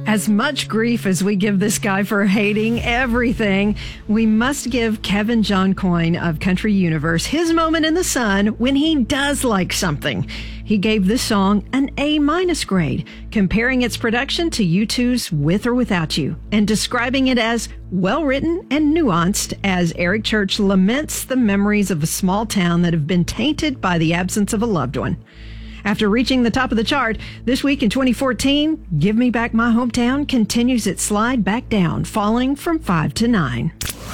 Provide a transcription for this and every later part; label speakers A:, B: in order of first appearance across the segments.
A: As much grief as we give this guy for hating everything, we must give Kevin John Coyne of Country Universe his moment in the sun when he does like something. He gave this song an A- grade, comparing its production to U2's With or Without You, and describing it as well-written and nuanced as Eric Church laments the memories of a small town that have been tainted by the absence of a loved one. After reaching the top of the chart, this week in 2014, Give Me Back My Hometown continues its slide back down, falling from 5 to 9.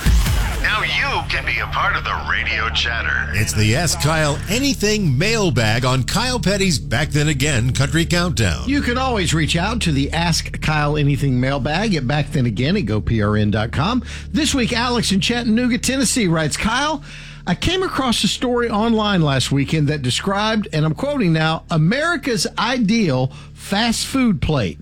B: Now you can be a part of the radio chatter.
C: It's the Ask Kyle Anything mailbag on Kyle Petty's Back Then Again Country Countdown.
D: You can always reach out to the Ask Kyle Anything mailbag at Back Then Again at GoPRN.com. This week, Alex in Chattanooga, Tennessee writes, Kyle, I came across a story online last weekend that described, and I'm quoting now, America's ideal fast food plate.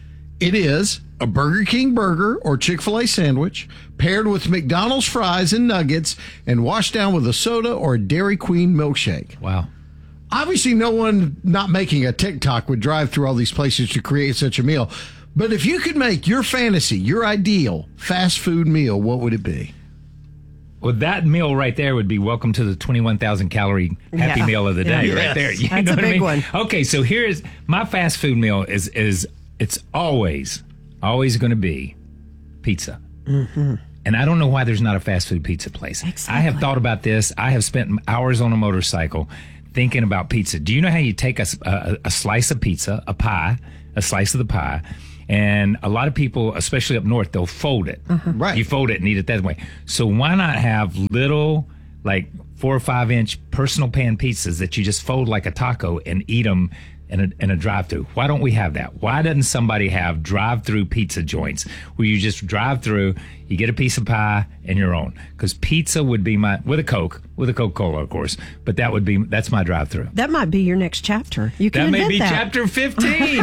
D: It is a Burger King burger or Chick-fil-A sandwich paired with McDonald's fries and nuggets and washed down with a soda or a Dairy Queen milkshake.
E: Wow.
D: Obviously, no one not making a TikTok would drive through all these places to create such a meal. But if you could make your fantasy, your ideal fast food meal, what would it be?
E: Well, that meal right there would be welcome to the 21,000 calorie happy meal of the day right there. You
A: That's
E: know
A: a
E: what I
A: big
E: mean?
A: one.
E: Okay, so here's my fast food meal is it's always going to be pizza. Mm-hmm. And I don't know why there's not a fast food pizza place.
A: Exactly.
E: I have thought about this. I have spent hours on a motorcycle thinking about pizza. Do you know how you take a slice of pizza, a pie, a slice of the pie, and a lot of people, especially up north, they'll fold it.
D: Right.
E: You fold it and eat it that way. So why not have little, like 4 or 5 inch personal pan pizzas that you just fold like a taco and eat them in a drive-through? Why don't we have that? Why doesn't somebody have drive-through pizza joints where you just drive through, you get a piece of pie and your own? Because pizza would be with a Coca-Cola, of course, but that's my drive-through.
A: That might be your next chapter. You can
E: That may
A: invent
E: be
A: that.
E: chapter 15.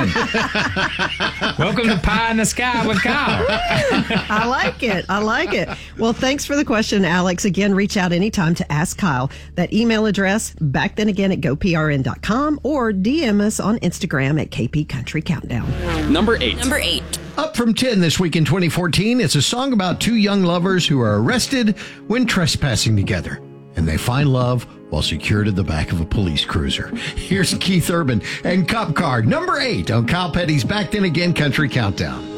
E: Welcome to Pie in the Sky with Kyle.
A: I like it. Well, thanks for the question, Alex. Again, reach out anytime to ask Kyle. That email address, backthenigain at GoPRN.com, or DM us on Instagram at KP Country Countdown.
F: Number 8.
D: Up from 10 this week in 2014, it's a song about two young lovers who are arrested when trespassing together. And they find love while secured in the back of a police cruiser. Here's Keith Urban and Cop Car, number 8 on Kyle Petty's Back Then Again Country Countdown.